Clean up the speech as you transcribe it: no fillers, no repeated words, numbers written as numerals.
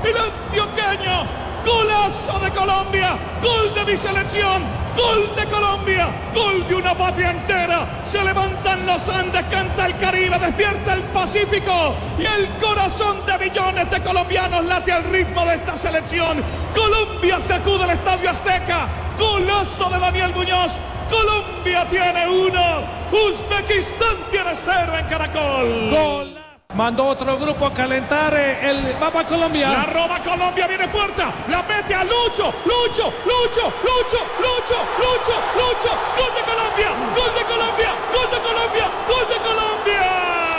el antioqueño. Golazo de Colombia, gol de mi selección, gol de Colombia, gol de una patria entera. Se levantan los Andes, canta el Caribe, despierta el Pacífico y el corazón de millones de colombianos late al ritmo de esta selección. Colombia sacude el Estadio Azteca, golazo de Daniel Muñoz. Colombia tiene 1, Uzbekistán tiene 0 en Caracol. Gol. Mandó otro grupo a calentar el Papa Colombia. La roba Colombia, viene Puerta, la mete a Lucho. Gol de Colombia, gol de Colombia, gol de Colombia, gol de Colombia.